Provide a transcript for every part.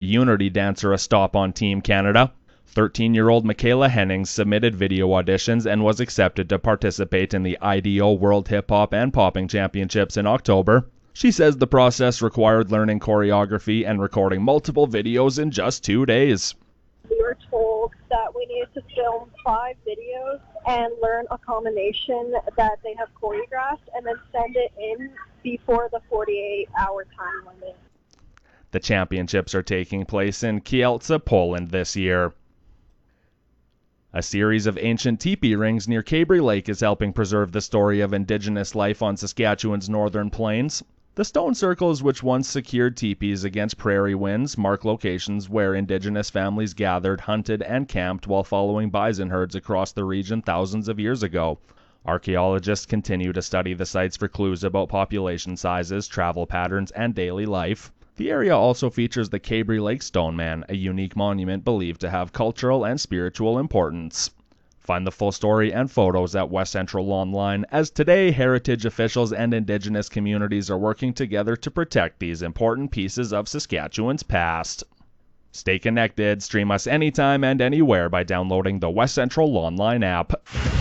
Unity dancer a stop on Team Canada. 13-year-old Michaela Hennings submitted video auditions and was accepted to participate in the IDO World Hip Hop and Popping Championships in October. She says the process required learning choreography and recording multiple videos in just 2 days. We were told that we needed to film 5 videos and learn a combination that they have choreographed and then send it in before the 48-hour time limit. The championships are taking place in Kielce, Poland this year. A series of ancient teepee rings near Cabri Lake is helping preserve the story of Indigenous life on Saskatchewan's northern plains. The stone circles, which once secured teepees against prairie winds, mark locations where Indigenous families gathered, hunted, and camped while following bison herds across the region thousands of years ago. Archaeologists continue to study the sites for clues about population sizes, travel patterns, and daily life. The area also features the Cabri Lake Stoneman, a unique monument believed to have cultural and spiritual importance. Find the full story and photos at West Central Online, as today heritage officials and Indigenous communities are working together to protect these important pieces of Saskatchewan's past. Stay connected, stream us anytime and anywhere by downloading the West Central Online app.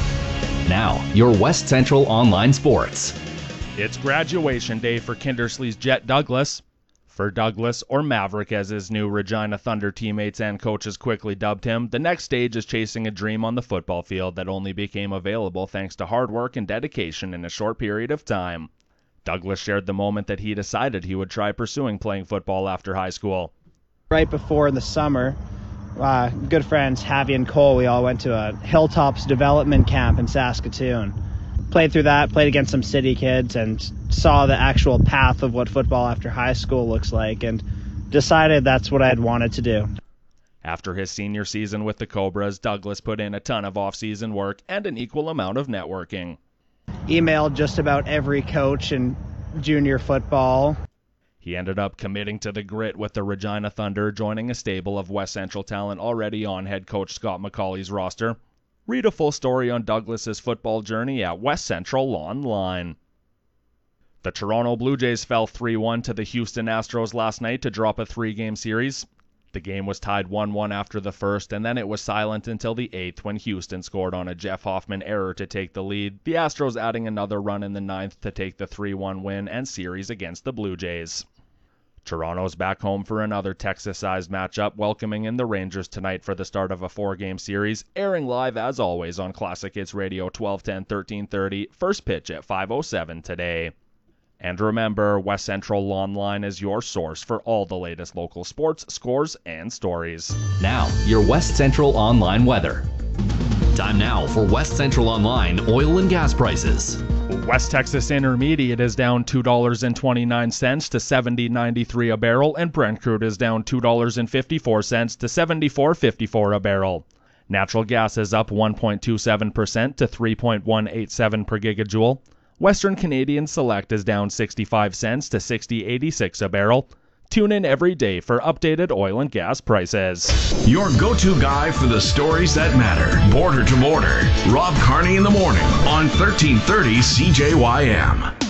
Now, your West Central Online Sports. It's graduation day for Kindersley's Jet Douglas. For Douglas, or Maverick as his new Regina Thunder teammates and coaches quickly dubbed him, the next stage is chasing a dream on the football field that only became available thanks to hard work and dedication in a short period of time. Douglas shared the moment that he decided he would try pursuing playing football after high school. Right before the summer, good friends Javi and Cole, we all went to a Hilltops development camp in Saskatoon. Played through that, played against some city kids, and saw the actual path of what football after high school looks like, and decided that's what I'd wanted to do. After his senior season with the Cobras, Douglas put in a ton of off-season work and an equal amount of networking. Emailed just about every coach in junior football. He ended up committing to the grit with the Regina Thunder, joining a stable of West Central talent already on head coach Scott McCauley's roster. Read a full story on Douglas's football journey at West Central Online. The Toronto Blue Jays fell 3-1 to the Houston Astros last night to drop a 3-game series. The game was tied 1-1 after the first, and then it was silent until the 8th when Houston scored on a Jeff Hoffman error to take the lead, the Astros adding another run in the 9th to take the 3-1 win and series against the Blue Jays. Toronto's back home for another Texas-sized matchup, welcoming in the Rangers tonight for the start of a 4-game series, airing live as always on Classic Hits Radio 1210, 1330, first pitch at 5:07 today. And remember, West Central Online is your source for all the latest local sports, scores, and stories. Now, your West Central Online weather. Time now for West Central Online oil and gas prices. West Texas Intermediate is down $2.29 to $70.93 a barrel, and Brent crude is down $2.54 to $74.54 a barrel. Natural gas is up 1.27% to 3.187 per gigajoule. Western Canadian Select is down 65 cents to 60.86 a barrel. Tune in every day for updated oil and gas prices. Your go-to guy for the stories that matter. Border to Border. Rob Carney in the morning on 1330 CJYM.